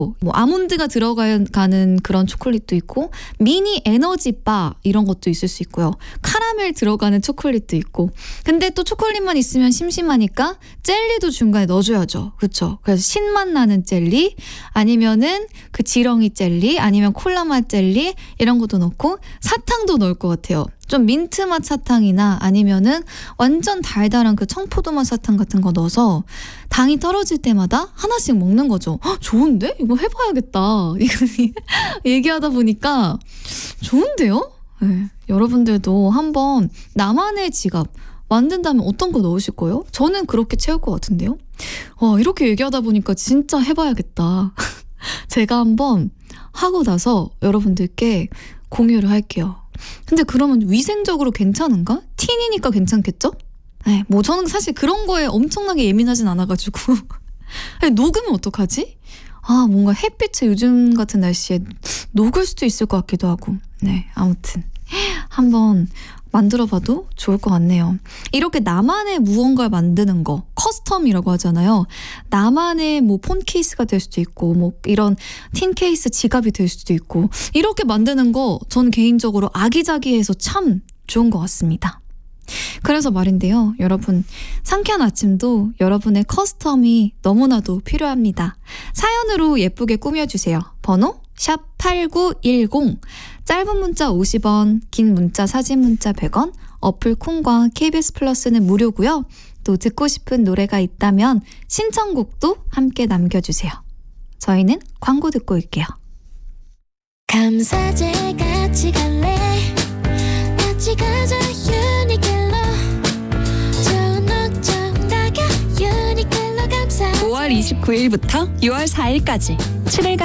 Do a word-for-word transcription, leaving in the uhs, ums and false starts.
뭐 아몬드가 들어가는 그런 초콜릿도 있고 미니 에너지 바 이런 것도 있을 수 있고요. 카라멜 들어가는 초콜릿도 있고. 근데 또 초콜릿만 있으면 심심하니까 젤리도 중간에 넣어줘야죠. 그렇죠? 그래서 신맛 나는 젤리 아니면은 그 지렁이 젤리 아니면 콜라맛 젤리 이런 것도 넣고 사탕도 넣을 것 같아요. 좀 민트맛 사탕이나 아니면은 완전 달달한 그 청포도맛 사탕 같은 거 넣어서 당이 떨어질 때마다 하나씩 먹는 거죠. 헉, 좋은데? 이거 해봐야겠다. 이거 얘기하다 보니까 좋은데요? 네, 여러분들도 한번 나만의 지갑 만든다면 어떤 거 넣으실 거예요? 저는 그렇게 채울 것 같은데요. 와, 이렇게 얘기하다 보니까 진짜 해봐야겠다. 제가 한번 하고 나서 여러분들께 공유를 할게요. 근데 그러면 위생적으로 괜찮은가? 틴이니까 괜찮겠죠? 네, 뭐 저는 사실 그런 거에 엄청나게 예민하진 않아가지고 녹으면 어떡하지? 아, 뭔가 햇빛에 요즘 같은 날씨에 녹을 수도 있을 것 같기도 하고. 네, 아무튼 한번 만들어봐도 좋을 것 같네요. 이렇게 나만의 무언가를 만드는 거 커스텀이라고 하잖아요. 나만의 뭐 폰 케이스가 될 수도 있고 뭐 이런 틴 케이스 지갑이 될 수도 있고 이렇게 만드는 거 저는 개인적으로 아기자기해서 참 좋은 것 같습니다. 그래서 말인데요. 여러분 상쾌한 아침도 여러분의 커스텀이 너무나도 필요합니다. 사연으로 예쁘게 꾸며주세요. 번호 샵 팔구일공 짧은 문자 오십 원 긴 문자 사진 문자 백 원 어플 콩과 케이비에스 플러스는 무료고요. 또 듣고 싶은 노래가 있다면 신청곡도 함께 남겨주세요. 저희는 광고 듣고 올게요. 감사제 같이 갈래 같이 가자 유니클로 좋은 옷 정다겨 유니클로 감사 오월 이십구일부터 유월 사일까지 칠 일간